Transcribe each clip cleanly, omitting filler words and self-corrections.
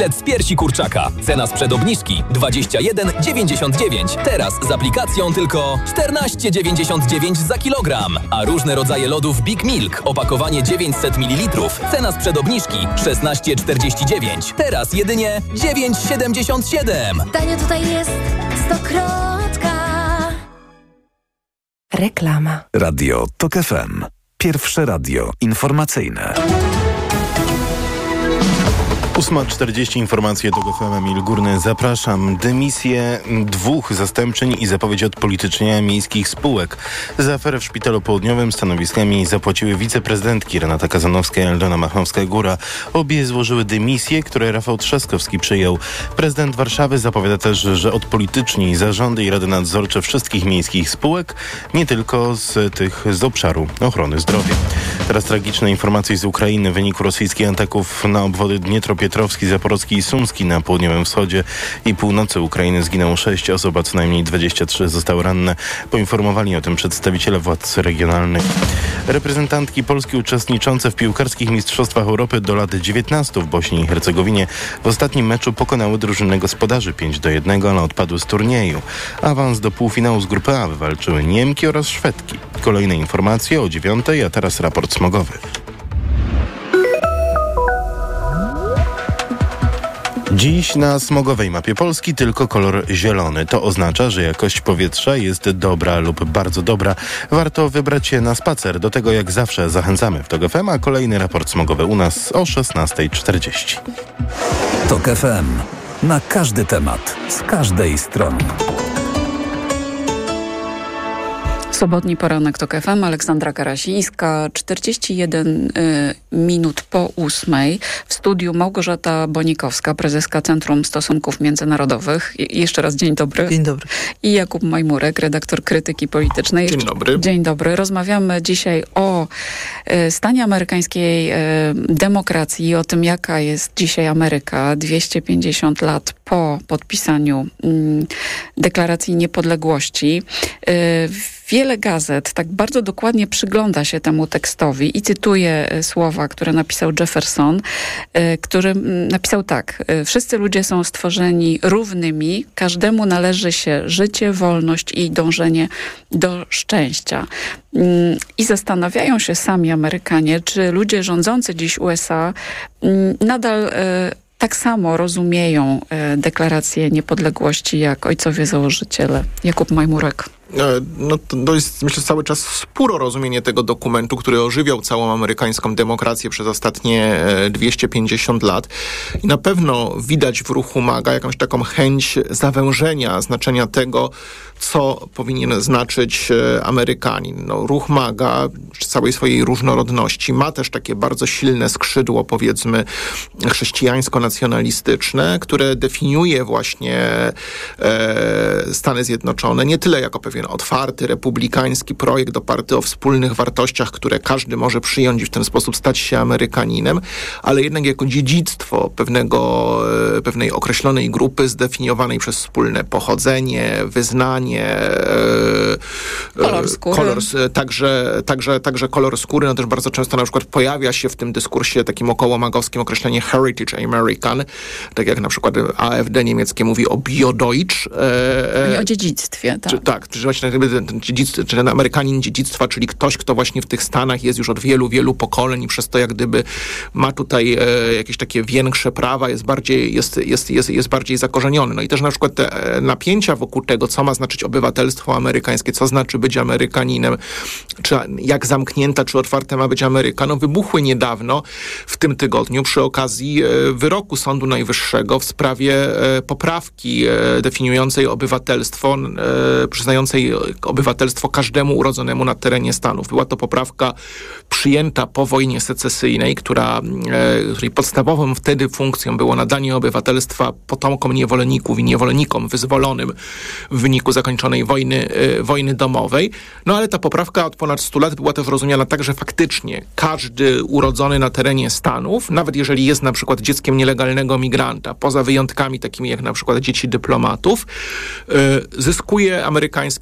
z piersi kurczaka. Cena sprzed obniżki 21,99. Teraz z aplikacją tylko 14,99 za kilogram. A różne rodzaje lodów Big Milk. Opakowanie 900 ml. Cena sprzed obniżki 16,49. Teraz jedynie 9,77. Tanio tutaj jest Stokrotka. Reklama. Radio TOK FM. Pierwsze radio informacyjne. 8:40 informacje TOK FM. Emil Górny, zapraszam. Dymisje 2 zastępczyń i zapowiedź odpolitycznienia miejskich spółek. Za aferę w Szpitalu Południowym stanowiskami zapłaciły wiceprezydentki Renata Kazanowska i Aldona Machnowska-Góra. Obie złożyły dymisje, które Rafał Trzaskowski przyjął. Prezydent Warszawy zapowiada też, że odpolityczni zarządy i rady nadzorcze wszystkich miejskich spółek, nie tylko z tych z obszaru ochrony zdrowia. Teraz tragiczne informacje z Ukrainy. W wyniku rosyjskich ataków na obwody Dniepropietrowski, Zaporowski i Sumski na południowym wschodzie i północy Ukrainy zginęło 6 osób, a co najmniej 23 zostały ranne. Poinformowali o tym przedstawiciele władz regionalnych. Reprezentantki Polski uczestniczące w piłkarskich mistrzostwach Europy do lat 19 w Bośni i Hercegowinie w ostatnim meczu pokonały drużynę gospodarzy 5-1, ale odpadły z turnieju. Awans do półfinału z grupy A wywalczyły Niemki oraz Szwedki. Kolejne informacje o 9:00, a teraz raport smogowy. Dziś na smogowej mapie Polski tylko kolor zielony. To oznacza, że jakość powietrza jest dobra lub bardzo dobra. Warto wybrać się na spacer. Do tego jak zawsze zachęcamy w TOK FM, a kolejny raport smogowy u nas o 16:40. TOK FM. Na każdy temat, z każdej strony. Sobotni poranek TOK FM, Aleksandra Karasińska, 41 minut po 8:00. W studiu Małgorzata Bonikowska, prezeska Centrum Stosunków Międzynarodowych. Jeszcze raz dzień dobry. Dzień dobry. I Jakub Majmurek, redaktor Krytyki Politycznej. Dzień dobry. Dzień dobry. Rozmawiamy dzisiaj o stanie amerykańskiej demokracji i o tym, jaka jest dzisiaj Ameryka 250 lat po podpisaniu Deklaracji Niepodległości. Wiele gazet tak bardzo dokładnie przygląda się temu tekstowi i cytuję słowa, które napisał Jefferson, który napisał tak: wszyscy ludzie są stworzeni równymi, każdemu należy się życie, wolność i dążenie do szczęścia. I zastanawiają się sami Amerykanie, czy ludzie rządzący dziś USA nadal tak samo rozumieją deklarację niepodległości jak ojcowie założyciele. Jakub Majmurek. No to jest, myślę, cały czas spór o rozumienie tego dokumentu, który ożywiał całą amerykańską demokrację przez ostatnie 250 lat. I na pewno widać w ruchu MAGA jakąś taką chęć zawężenia znaczenia tego, co powinien znaczyć Amerykanin. No, ruch MAGA przy całej swojej różnorodności ma też takie bardzo silne skrzydło, powiedzmy, chrześcijańsko-nacjonalistyczne, które definiuje właśnie Stany Zjednoczone nie tyle jako pewien otwarty, republikański projekt oparty o wspólnych wartościach, które każdy może przyjąć i w ten sposób stać się Amerykaninem, ale jednak jako dziedzictwo pewnej określonej grupy zdefiniowanej przez wspólne pochodzenie, wyznanie, kolor skóry. Także kolor skóry. No też bardzo często na przykład pojawia się w tym dyskursie takim okołomagowskim określenie Heritage American, tak jak na przykład AfD niemieckie mówi o Biodeutsch. I o dziedzictwie, tak. Czy właśnie ten Amerykanin dziedzictwa, czyli ktoś, kto właśnie w tych Stanach jest już od wielu, wielu pokoleń i przez to jak gdyby ma tutaj jakieś takie większe prawa, jest bardziej zakorzeniony. No i też na przykład te napięcia wokół tego, co ma znaczyć obywatelstwo amerykańskie, co znaczy być Amerykaninem, czy jak zamknięta, czy otwarta ma być Ameryka, no wybuchły niedawno, w tym tygodniu, przy okazji wyroku Sądu Najwyższego w sprawie poprawki definiującej obywatelstwo, przyznającej obywatelstwo każdemu urodzonemu na terenie Stanów. Była to poprawka przyjęta po wojnie secesyjnej, której podstawową wtedy funkcją było nadanie obywatelstwa potomkom niewolników i niewolnikom wyzwolonym w wyniku zakończonej wojny domowej. No ale ta poprawka od ponad 100 lat była też rozumiana tak, że faktycznie każdy urodzony na terenie Stanów, nawet jeżeli jest na przykład dzieckiem nielegalnego migranta, poza wyjątkami takimi jak na przykład dzieci dyplomatów, zyskuje amerykańskie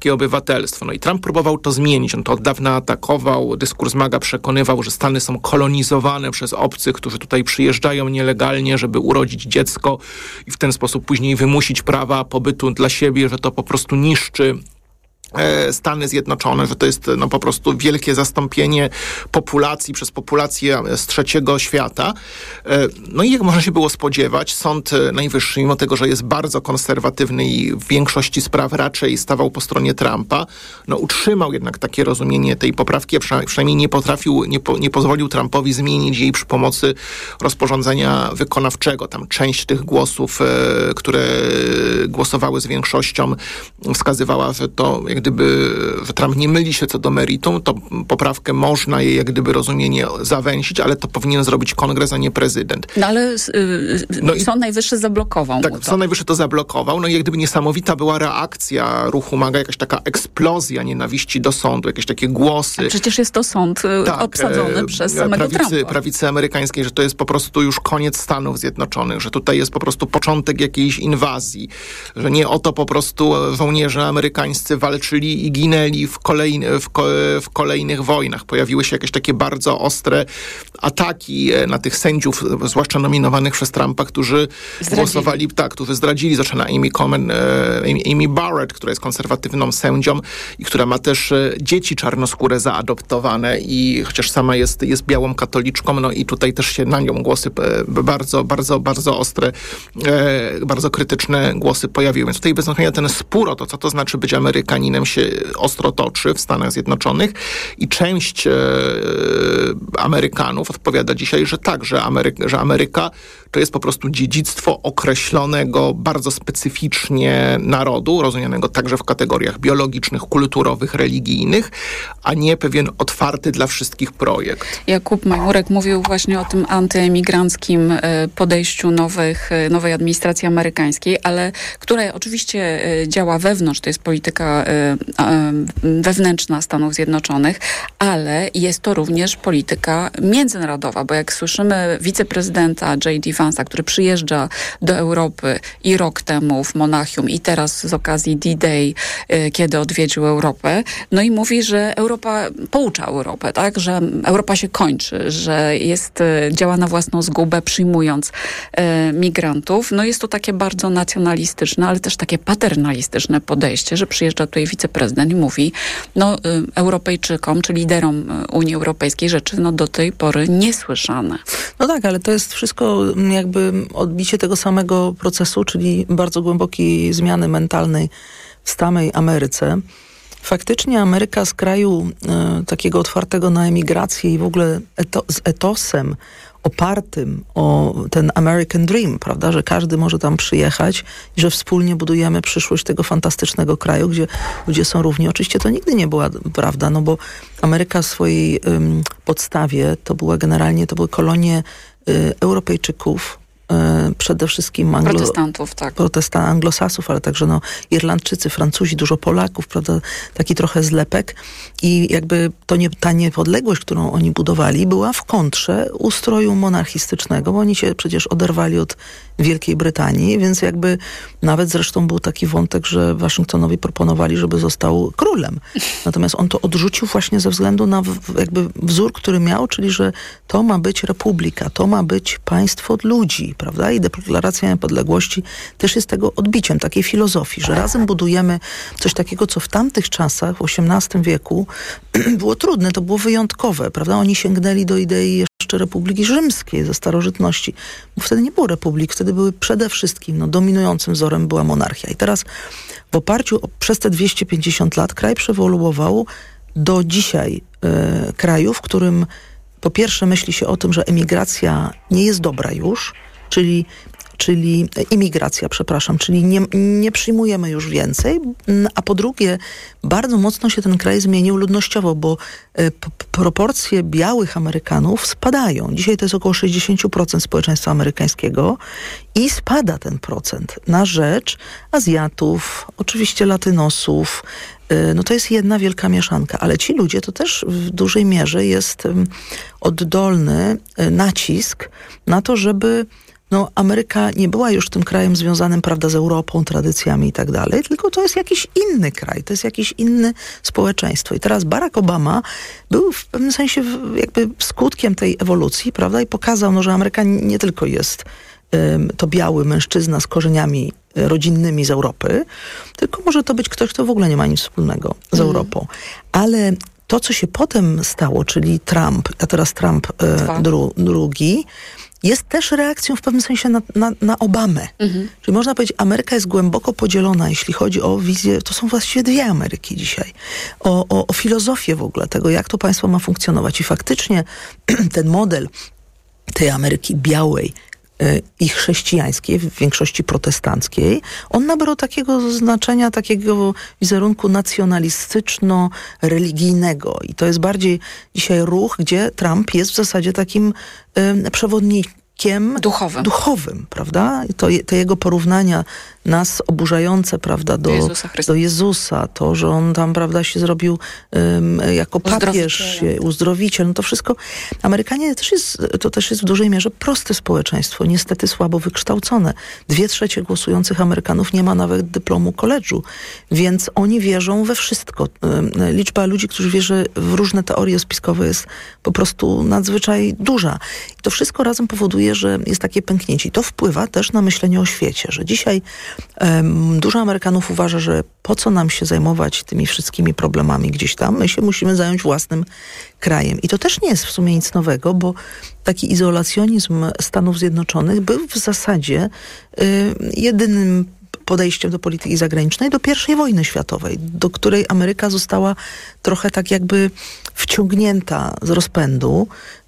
amerykańskie obywatelstwo. No i Trump próbował to zmienić. On to od dawna atakował. Dyskurs MAGA przekonywał, że Stany są kolonizowane przez obcych, którzy tutaj przyjeżdżają nielegalnie, żeby urodzić dziecko i w ten sposób później wymusić prawa pobytu dla siebie, że to po prostu niszczy Stany Zjednoczone, że to jest po prostu wielkie zastąpienie populacji przez populację z trzeciego świata. No i jak można się było spodziewać, Sąd Najwyższy, mimo tego, że jest bardzo konserwatywny i w większości spraw raczej stawał po stronie Trumpa, utrzymał jednak takie rozumienie tej poprawki, a przynajmniej nie pozwolił Trumpowi zmienić jej przy pomocy rozporządzenia wykonawczego. Tam część tych głosów, które głosowały z większością, wskazywała, że to że Trump nie myli się co do meritum, to poprawkę można jej rozumienie zawęzić, ale to powinien zrobić Kongres, a nie prezydent. No ale Sąd Najwyższy zablokował tak, mu to. Sąd Najwyższy to zablokował. No i niesamowita była reakcja ruchu MAGA, jakaś taka eksplozja nienawiści do sądu, jakieś takie głosy. A przecież jest to sąd obsadzony przez samego Trumpa. Prawicy amerykańskiej, że to jest po prostu już koniec Stanów Zjednoczonych, że tutaj jest po prostu początek jakiejś inwazji, że nie o to po prostu żołnierze amerykańscy walczyli i ginęli w kolejnych wojnach. Pojawiły się jakieś takie bardzo ostre ataki na tych sędziów, zwłaszcza nominowanych przez Trumpa, którzy głosowali, którzy zdradzili. Zaczyna Amy Barrett, która jest konserwatywną sędzią i która ma też dzieci czarnoskóre zaadoptowane i chociaż sama jest białą katoliczką, i tutaj też się na nią głosy bardzo, bardzo, bardzo ostre, bardzo krytyczne głosy pojawiły. Więc tutaj bez wątpienia ten spór o to, co to znaczy być Amerykaninem, się ostro toczy w Stanach Zjednoczonych i część Amerykanów odpowiada dzisiaj, że tak, że Ameryka to jest po prostu dziedzictwo określonego bardzo specyficznie narodu, rozumianego także w kategoriach biologicznych, kulturowych, religijnych, a nie pewien otwarty dla wszystkich projekt. Jakub Majmurek mówił właśnie o tym antyemigranckim podejściu nowej administracji amerykańskiej, ale która oczywiście działa wewnątrz, to jest polityka wewnętrzna Stanów Zjednoczonych, ale jest to również polityka międzynarodowa, bo jak słyszymy wiceprezydenta J.D. Vance'a, który przyjeżdża do Europy i rok temu w Monachium i teraz z okazji D-Day, kiedy odwiedził Europę, i mówi, że poucza Europę, tak, że Europa się kończy, że działa na własną zgubę, przyjmując migrantów. Jest to takie bardzo nacjonalistyczne, ale też takie paternalistyczne podejście, że przyjeżdża tutaj wiceprezydent i mówi Europejczykom, czy liderom Unii Europejskiej rzeczy do tej pory niesłyszane. No tak, ale to jest wszystko jakby odbicie tego samego procesu, czyli bardzo głębokiej zmiany mentalnej w samej Ameryce. Faktycznie Ameryka z kraju takiego otwartego na emigrację i w ogóle z etosem opartym o ten American Dream, prawda, że każdy może tam przyjechać i że wspólnie budujemy przyszłość tego fantastycznego kraju, gdzie ludzie są równi. Oczywiście to nigdy nie była prawda, bo Ameryka w swojej podstawie to były kolonie Europejczyków, przede wszystkim protestantów, tak. Anglosasów, ale także Irlandczycy, Francuzi, dużo Polaków, prawda, taki trochę zlepek i jakby ta niepodległość, którą oni budowali, była w kontrze ustroju monarchistycznego, bo oni się przecież oderwali od Wielkiej Brytanii, więc jakby nawet zresztą był taki wątek, że Waszyngtonowi proponowali, żeby został królem. Natomiast on to odrzucił właśnie ze względu na jakby wzór, który miał, czyli że to ma być republika, to ma być państwo od ludzi, prawda? I deklaracja niepodległości też jest tego odbiciem, takiej filozofii, że razem budujemy coś takiego, co w tamtych czasach, w XVIII wieku było trudne, to było wyjątkowe, prawda? Oni sięgnęli do idei jeszcze Republiki Rzymskiej ze starożytności, bo wtedy nie było republik, wtedy były przede wszystkim, dominującym wzorem była monarchia. I teraz w oparciu przez te 250 lat kraj przewoluował do dzisiaj kraju, w którym po pierwsze myśli się o tym, że emigracja nie jest dobra już, czyli imigracja, czyli nie przyjmujemy już więcej, a po drugie bardzo mocno się ten kraj zmienił ludnościowo, bo proporcje białych Amerykanów spadają. Dzisiaj to jest około 60% społeczeństwa amerykańskiego i spada ten procent na rzecz Azjatów, oczywiście Latynosów. To jest jedna wielka mieszanka, ale ci ludzie to też w dużej mierze jest oddolny nacisk na to, żeby Ameryka nie była już tym krajem związanym, prawda, z Europą, tradycjami i tak dalej, tylko to jest jakiś inny kraj, to jest jakiś inny społeczeństwo. I teraz Barack Obama był w pewnym sensie jakby skutkiem tej ewolucji, prawda, i pokazał, że Ameryka nie tylko jest to biały mężczyzna z korzeniami rodzinnymi z Europy, tylko może to być ktoś, kto w ogóle nie ma nic wspólnego z Europą. Ale to, co się potem stało, czyli Trump, a teraz Trump drugi, jest też reakcją w pewnym sensie na Obamę. Czyli można powiedzieć, Ameryka jest głęboko podzielona, jeśli chodzi o wizję, to są właściwie dwie Ameryki dzisiaj. O filozofię w ogóle tego, jak to państwo ma funkcjonować. I faktycznie ten model tej Ameryki białej i chrześcijańskiej, w większości protestanckiej, on nabrał takiego znaczenia, takiego wizerunku nacjonalistyczno-religijnego. I to jest bardziej dzisiaj ruch, gdzie Trump jest w zasadzie takim przewodnikiem duchowym, prawda? I te jego porównania nas oburzające, prawda, do Jezusa, to, że on tam, prawda, się zrobił jako papież, uzdrowiciel, no to wszystko. Amerykanie to też jest w dużej mierze proste społeczeństwo, niestety słabo wykształcone. 2/3 głosujących Amerykanów nie ma nawet dyplomu koledżu, więc oni wierzą we wszystko. Liczba ludzi, którzy wierzy w różne teorie spiskowe jest po prostu nadzwyczaj duża. I to wszystko razem powoduje, że jest takie pęknięcie. I to wpływa też na myślenie o świecie, że dzisiaj dużo Amerykanów uważa, że po co nam się zajmować tymi wszystkimi problemami gdzieś tam, my się musimy zająć własnym krajem. I to też nie jest w sumie nic nowego, bo taki izolacjonizm Stanów Zjednoczonych był w zasadzie jedynym podejściem do polityki zagranicznej do I wojny światowej, do której Ameryka została trochę tak jakby wciągnięta z rozpędu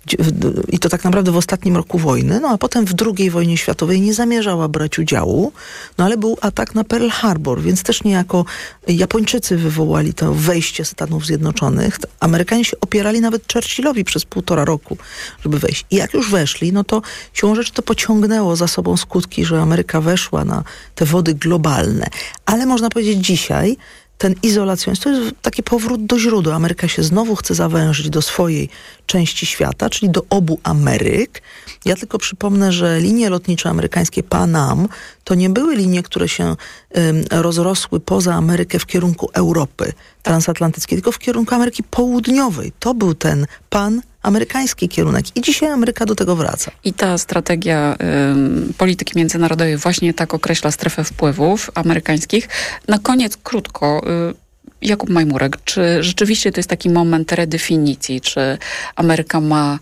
i to tak naprawdę w ostatnim roku wojny, a potem w II wojnie światowej nie zamierzała brać udziału, ale był atak na Pearl Harbor, więc też niejako Japończycy wywołali to wejście Stanów Zjednoczonych. Amerykanie się opierali nawet Churchillowi przez 1,5 roku, żeby wejść. I jak już weszli, to siłą rzeczy to pociągnęło za sobą skutki, że Ameryka weszła na te wody globalne. Ale można powiedzieć dzisiaj, ten izolacjonizm to jest taki powrót do źródła. Ameryka się znowu chce zawężyć do swojej części świata, czyli do obu Ameryk. Ja tylko przypomnę, że linie lotnicze amerykańskie Pan Am to nie były linie, które się rozrosły poza Amerykę w kierunku Europy transatlantyckiej, tylko w kierunku Ameryki Południowej. To był ten pan-amerykański kierunek. I dzisiaj Ameryka do tego wraca. I ta strategia polityki międzynarodowej właśnie tak określa strefę wpływów amerykańskich. Na koniec krótko, Jakub Majmurek, czy rzeczywiście to jest taki moment redefinicji? Czy Ameryka ma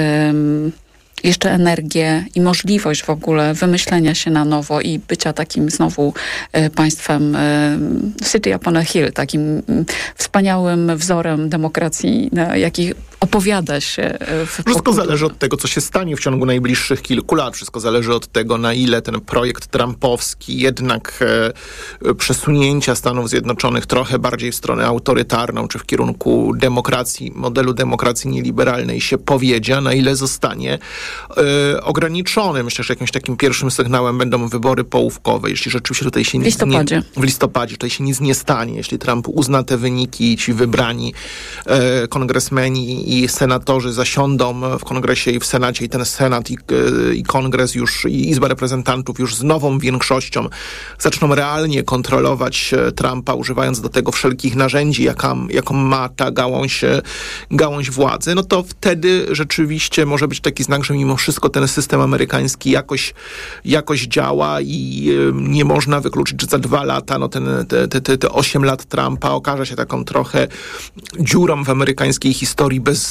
jeszcze energię i możliwość w ogóle wymyślenia się na nowo i bycia takim znowu państwem city upon a hill, takim wspaniałym wzorem demokracji, na jakich opowiada się Wszystko zależy od tego, co się stanie w ciągu najbliższych kilku lat. Wszystko zależy od tego, na ile ten projekt trumpowski jednak przesunięcia Stanów Zjednoczonych trochę bardziej w stronę autorytarną, czy w kierunku demokracji, modelu demokracji nieliberalnej się powiedzie, na ile zostanie ograniczony. Myślę, że jakimś takim pierwszym sygnałem będą wybory połówkowe. Jeśli rzeczywiście tutaj się w listopadzie tutaj się nic nie stanie, jeśli Trump uzna te wyniki i ci wybrani kongresmeni i senatorzy zasiądą w kongresie i w senacie i ten senat i kongres już i Izba Reprezentantów już z nową większością zaczną realnie kontrolować Trumpa, używając do tego wszelkich narzędzi, jaką ma ta gałąź władzy, to wtedy rzeczywiście może być taki znak, że mimo wszystko ten system amerykański jakoś działa i nie można wykluczyć, że za 2 lata te 8 lat Trumpa okaże się taką trochę dziurą w amerykańskiej historii bez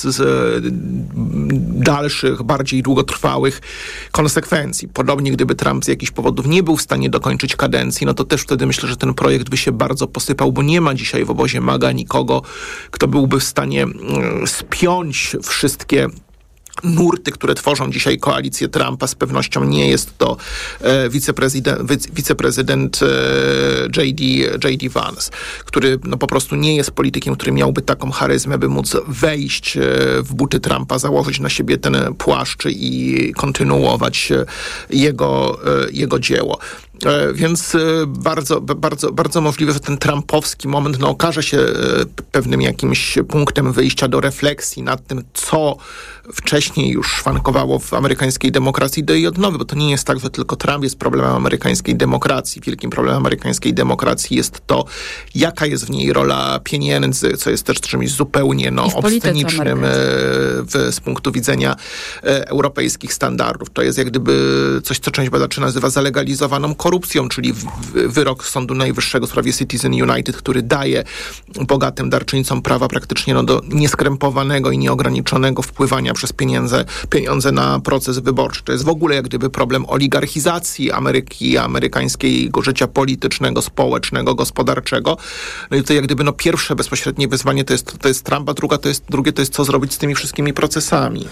dalszych, bardziej długotrwałych konsekwencji. Podobnie gdyby Trump z jakichś powodów nie był w stanie dokończyć kadencji, to też wtedy myślę, że ten projekt by się bardzo posypał, bo nie ma dzisiaj w obozie MAGA nikogo, kto byłby w stanie spiąć wszystkie nurty, które tworzą dzisiaj koalicję Trumpa. Z pewnością nie jest to wiceprezydent J.D. Vance, który po prostu nie jest politykiem, który miałby taką charyzmę, by móc wejść w buty Trumpa, założyć na siebie ten płaszcz i kontynuować jego dzieło. Więc bardzo możliwe, że ten trumpowski moment okaże się pewnym jakimś punktem wyjścia do refleksji nad tym, co wcześniej już szwankowało w amerykańskiej demokracji do jej odnowy, bo to nie jest tak, że tylko Trump jest problemem amerykańskiej demokracji. Wielkim problemem amerykańskiej demokracji jest to, jaka jest w niej rola pieniędzy, co jest też czymś zupełnie obscenicznym z punktu widzenia europejskich standardów. To jest jak gdyby coś, co część badaczy nazywa zalegalizowaną korupcją, czyli wyrok Sądu Najwyższego w sprawie Citizen United, który daje bogatym darczyńcom prawa praktycznie do nieskrępowanego i nieograniczonego wpływania przez pieniądze na proces wyborczy. To jest w ogóle jak gdyby problem oligarchizacji Ameryki, amerykańskiego życia politycznego, społecznego, gospodarczego. No i to jak gdyby pierwsze bezpośrednie wyzwanie to jest Trump, a drugie to jest co zrobić z tymi wszystkimi procesami.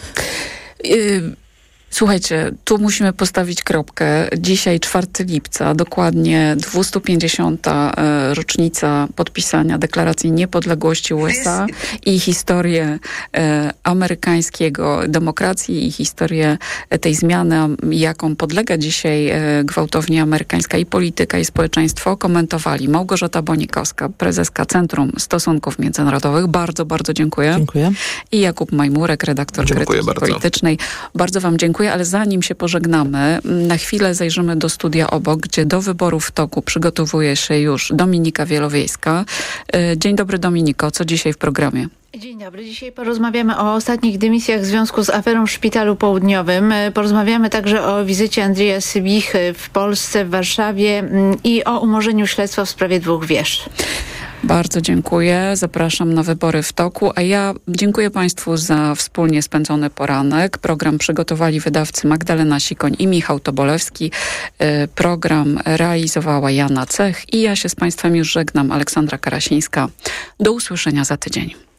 Słuchajcie, tu musimy postawić kropkę. Dzisiaj 4 lipca, dokładnie 250. rocznica podpisania Deklaracji Niepodległości USA i historię amerykańskiego demokracji i historię tej zmiany, jaką podlega dzisiaj gwałtownie amerykańska i polityka, i społeczeństwo, komentowali Małgorzata Bonikowska, prezeska Centrum Stosunków Międzynarodowych. Bardzo, bardzo dziękuję. Dziękuję. I Jakub Majmurek, redaktor Krytyki Politycznej. Bardzo wam dziękuję. Ale zanim się pożegnamy, na chwilę zajrzymy do studia obok, gdzie do wyborów w toku przygotowuje się już Dominika Wielowiejska. Dzień dobry, Dominiko. Co dzisiaj w programie? Dzień dobry. Dzisiaj porozmawiamy o ostatnich dymisjach w związku z aferą w Szpitalu Południowym. Porozmawiamy także o wizycie Andrzeja Sybichy w Polsce, w Warszawie i o umorzeniu śledztwa w sprawie 2 wież. Bardzo dziękuję. Zapraszam na Wybory w toku. A ja dziękuję Państwu za wspólnie spędzony poranek. Program przygotowali wydawcy Magdalena Sikoń i Michał Tobolewski. Program realizowała Jana Cech i ja się z Państwem już żegnam. Aleksandra Karasińska. Do usłyszenia za tydzień.